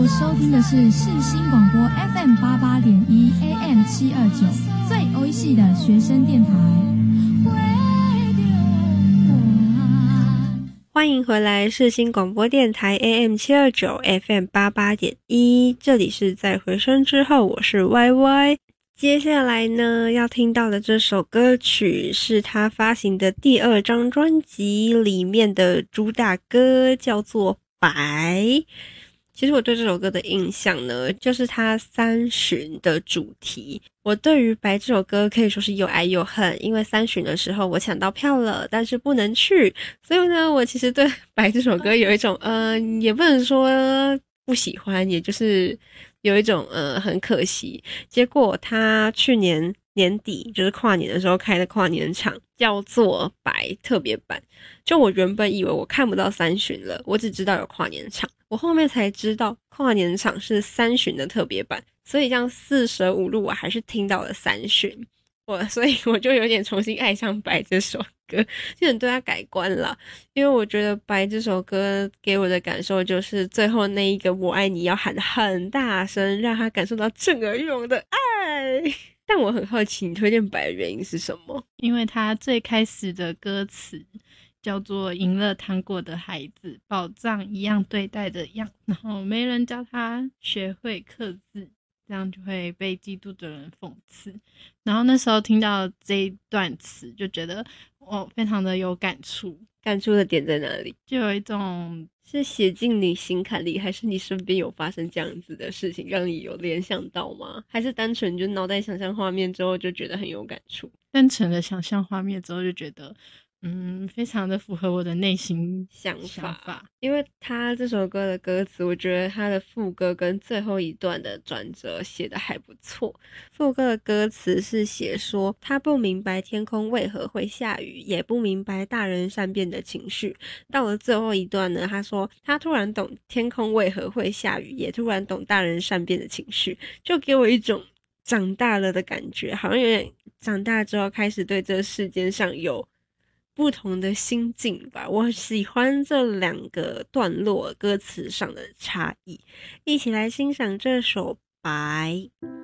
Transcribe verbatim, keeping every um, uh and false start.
所收听的是世新广播 F M 八八点一 A M 七二九，最欧系的学生电台。 欢迎回来世新广播电台 A M 七二九 F M 八八点一，这里是在回声之后，我是 Y Y。接下来呢，要听到的这首歌曲是他发行的第二张专辑里面的主打歌，叫做《白》。其实我对这首歌的印象呢，就是他三旬的主题。我对于《白》这首歌可以说是又爱又恨，因为三旬的时候我抢到票了，但是不能去，所以呢，我其实对《白》这首歌有一种呃，也不能说不喜欢，也就是有一种呃很可惜。结果他去年年底就是跨年的时候开的跨年场，叫做白特别版。就我原本以为我看不到三旬了，我只知道有跨年场，我后面才知道跨年场是三旬的特别版，所以这样四舍五入我还是听到了三旬。我所以我就有点重新爱上白这首歌，就很对他改观了。因为我觉得白这首歌给我的感受就是最后那一个我爱你要喊得很大声，让他感受到震耳欲聋的爱。但我很好奇你推荐白的原因是什么？ 因为他最开始的歌词叫做赢了糖果的孩子，宝藏一样对待的样，然后没人教他学会刻字，这样就会被嫉妒的人讽刺。然后那时候听到这一段词就觉得我非常的有感触。 感触的点在哪里？ 就有一种是写进你心坎里，还是你身边有发生这样子的事情让你有联想到吗？还是单纯就脑袋想象画面之后就觉得很有感触？ 单纯的想象画面之后就觉得嗯，非常的符合我的内心想法, 想法因为他这首歌的歌词，我觉得他的副歌跟最后一段的转折写得还不错。副歌的歌词是写说，他不明白天空为何会下雨，也不明白大人善变的情绪。到了最后一段呢，他说他突然懂天空为何会下雨，也突然懂大人善变的情绪，就给我一种长大了的感觉，好像有点长大之后开始对这世间上有不同的心境吧。我喜欢这两个段落歌词上的差异，一起来欣赏这首白。